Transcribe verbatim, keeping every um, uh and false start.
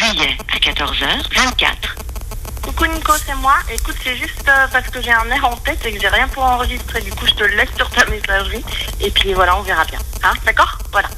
juillet à quatorze heures vingt-quatre. Coucou Nico, c'est moi. Écoute, c'est juste euh, parce que j'ai un air en tête et que j'ai rien pour enregistrer. Du coup, je te le laisse sur ta messagerie. Et puis voilà, on verra bien. Hein, d'accord? Voilà.